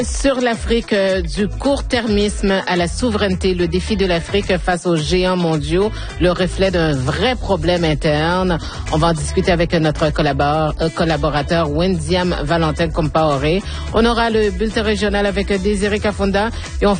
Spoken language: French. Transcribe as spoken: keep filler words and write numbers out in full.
Sur l'Afrique, euh, du court-termisme à la souveraineté, le défi de l'Afrique face aux géants mondiaux, le reflet d'un vrai problème interne. On va en discuter avec notre collabor- euh, collaborateur Wendiam Valentin Compaoré. On aura le bulletin régional avec Désiré Kafunda et on